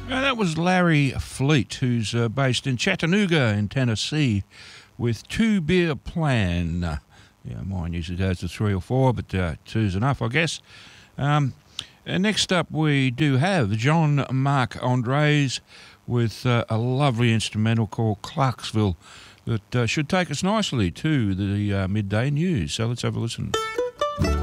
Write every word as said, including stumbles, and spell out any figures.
Uh, that was Larry Fleet, who's uh, based in Chattanooga in Tennessee, with Two Beer Plan. Uh, yeah, mine usually goes to three or four, but uh, two's enough, I guess. Um, and next up, we do have John Mark Andres with uh, a lovely instrumental called Clarksville that uh, should take us nicely to the uh, midday news. So let's have a listen.